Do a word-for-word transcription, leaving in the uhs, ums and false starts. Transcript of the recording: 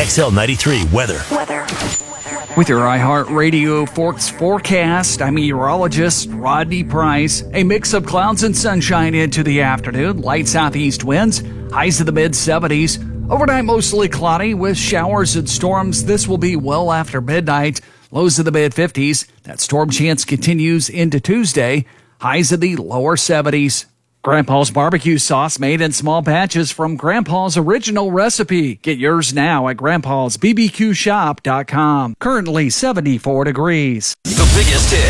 X L ninety-three weather. Weather. With your iHeartRadio Forks forecast, I'm meteorologist Rodney Price. A mix of clouds and sunshine into the afternoon. Light southeast winds, highs to the mid seventies. Overnight mostly cloudy with showers and storms. This will be well after midnight. Lows to the mid fifties. That storm chance continues into Tuesday. Highs in the lower seventies. Grandpa's barbecue sauce made in small batches from Grandpa's original recipe. Get yours now at grandpas b b q shop dot com. Currently seventy-four degrees. The biggest hits.